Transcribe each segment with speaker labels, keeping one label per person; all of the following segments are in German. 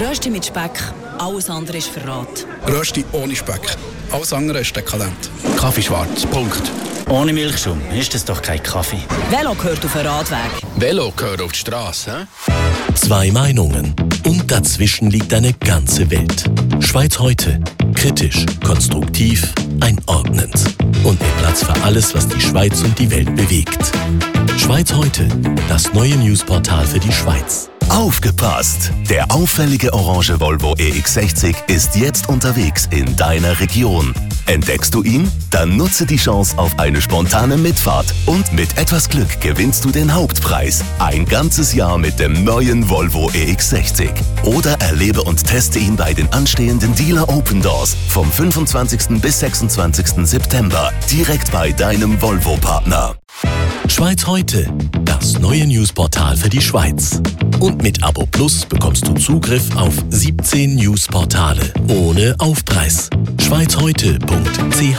Speaker 1: Rösti mit Speck, alles andere ist Verrat.
Speaker 2: Rösti ohne Speck, alles andere ist dekadent. Kaffee schwarz, Punkt.
Speaker 3: Ohne Milchschaum ist das doch kein Kaffee.
Speaker 1: Velo gehört auf den Radweg.
Speaker 2: Velo gehört auf die Straße,
Speaker 4: Zwei Meinungen und dazwischen liegt eine ganze Welt. Schweiz heute. Kritisch, konstruktiv, einordnend. Und mit Platz für alles, was die Schweiz und die Welt bewegt. Schweiz heute. Das neue Newsportal für die Schweiz.
Speaker 5: Aufgepasst! Der auffällige orange Volvo EX60 ist jetzt unterwegs in deiner Region. Entdeckst du ihn? Dann nutze die Chance auf eine spontane Mitfahrt und mit etwas Glück gewinnst du den Hauptpreis. Ein ganzes Jahr mit dem neuen Volvo EX60. Oder erlebe und teste ihn bei den anstehenden Dealer Open Doors vom 25. bis 26. September direkt bei deinem Volvo-Partner.
Speaker 4: Schweiz heute. Das neue Newsportal für die Schweiz. Und mit Abo Plus bekommst du Zugriff auf 17 Newsportale ohne Aufpreis. schweizheute.ch.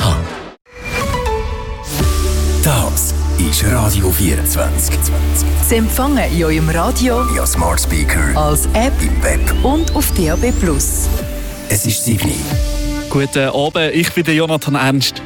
Speaker 6: Das ist Radio 24.
Speaker 7: Sie empfangen in eurem Radio,
Speaker 6: Via Smart Speaker,
Speaker 7: als App
Speaker 6: im Web
Speaker 7: und auf DAB+.
Speaker 6: Es ist 7 Uhr.
Speaker 8: Guten Abend, ich bin der Jonathan Ernst.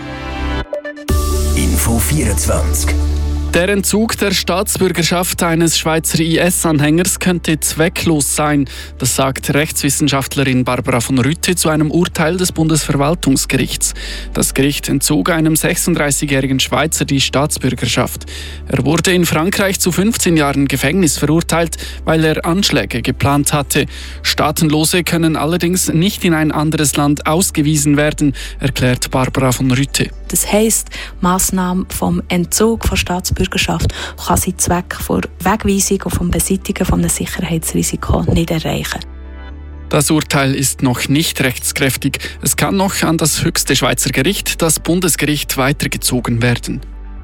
Speaker 6: Info 24.
Speaker 8: Der Entzug der Staatsbürgerschaft eines Schweizer IS-Anhängers könnte zwecklos sein. Das sagt Rechtswissenschaftlerin Barbara von Rütte zu einem Urteil des Bundesverwaltungsgerichts. Das Gericht entzog einem 36-jährigen Schweizer die Staatsbürgerschaft. Er wurde in Frankreich zu 15 Jahren Gefängnis verurteilt, weil er Anschläge geplant hatte. Staatenlose können allerdings nicht in ein anderes Land ausgewiesen werden, erklärt Barbara von Rütte.
Speaker 9: Das heisst, Massnahmen vom Entzug von Staatsbürgerschaft kann sie Zweck von Wegweisung und vom Beseitigen von einem Sicherheitsrisiko nicht erreichen.
Speaker 8: Das Urteil ist noch nicht rechtskräftig. Es kann noch an das höchste Schweizer Gericht, das Bundesgericht, weitergezogen werden.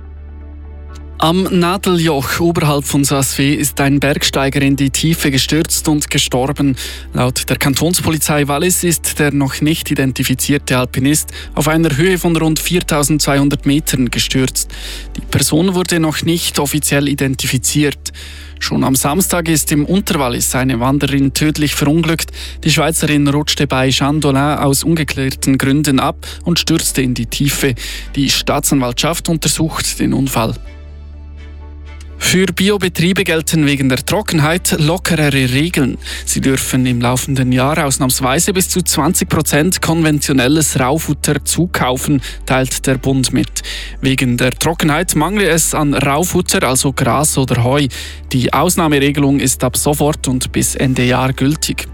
Speaker 8: Am Nadeljoch oberhalb von Saas-Fee ist ein Bergsteiger in die Tiefe gestürzt und gestorben. Laut der Kantonspolizei Wallis ist der noch nicht identifizierte Alpinist auf einer Höhe von rund 4.200 Metern gestürzt. Die Person wurde noch nicht offiziell identifiziert. Schon am Samstag ist im Unterwallis eine Wanderin tödlich verunglückt. Die Schweizerin rutschte bei Chandolin aus ungeklärten Gründen ab und stürzte in die Tiefe. Die Staatsanwaltschaft untersucht den Unfall. Für Biobetriebe gelten wegen der Trockenheit lockerere Regeln. Sie dürfen im laufenden Jahr ausnahmsweise bis zu 20% konventionelles Raufutter zukaufen, teilt der Bund mit. Wegen der Trockenheit mangle es an Raufutter, also Gras oder Heu. Die Ausnahmeregelung ist ab sofort und bis Ende Jahr gültig.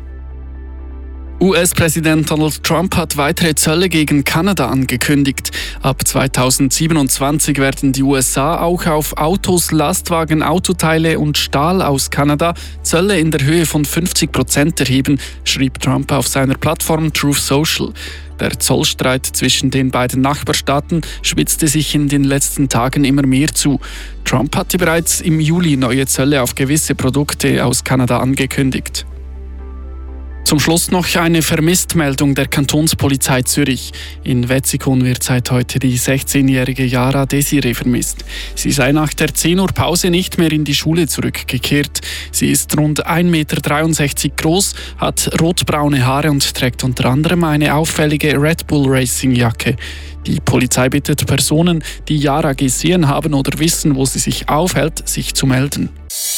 Speaker 8: US-Präsident Donald Trump hat weitere Zölle gegen Kanada angekündigt. Ab 2027 werden die USA auch auf Autos, Lastwagen, Autoteile und Stahl aus Kanada Zölle in der Höhe von 50% erheben, schrieb Trump auf seiner Plattform Truth Social. Der Zollstreit zwischen den beiden Nachbarstaaten spitzte sich in den letzten Tagen immer mehr zu. Trump hatte bereits im Juli neue Zölle auf gewisse Produkte aus Kanada angekündigt. Zum Schluss noch eine Vermisstmeldung der Kantonspolizei Zürich. In Wetzikon wird seit heute die 16-jährige Yara Desiree vermisst. Sie sei nach der 10 Uhr Pause nicht mehr in die Schule zurückgekehrt. Sie ist rund 1,63 Meter groß, hat rotbraune Haare und trägt unter anderem eine auffällige Red Bull Racing Jacke. Die Polizei bittet Personen, die Yara gesehen haben oder wissen, wo sie sich aufhält, sich zu melden.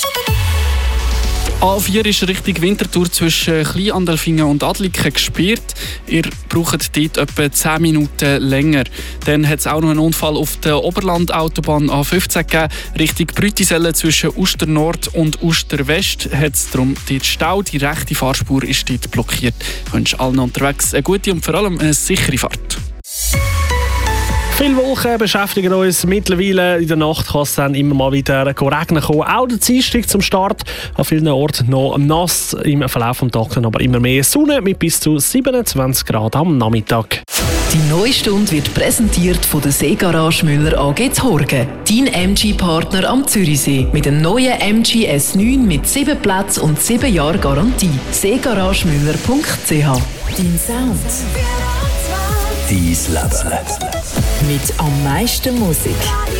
Speaker 8: A4 ist Richtung Winterthur zwischen Kleinandelfingen und Adliken gesperrt. Ihr braucht dort etwa 10 Minuten länger. Dann hat es auch noch einen Unfall auf der Oberlandautobahn A15 gegeben. Richtung Brütiselle zwischen Uster Nord und Uster West hat es darum dort Stau. Die rechte Fahrspur ist dort blockiert. Ich wünsche allen unterwegs eine gute und vor allem eine sichere Fahrt.
Speaker 10: Viele Wolken beschäftigen uns mittlerweile. In der Nacht kann es dann immer mal wieder regnen kommen. Auch der Dienstag zum Start. An vielen Orten noch nass. Im Verlauf des Tages aber immer mehr Sonne mit bis zu 27 Grad am Nachmittag.
Speaker 7: Die neue Stunde wird präsentiert von der Seegarage Müller AG Horgen. Dein MG-Partner am Zürichsee. Mit dem neuen MG S9 mit 7 Plätzen und 7 Jahre Garantie. seegaragemüller.ch. Dein Sound.
Speaker 6: Dein Leben.
Speaker 7: Mit am meisten Musik.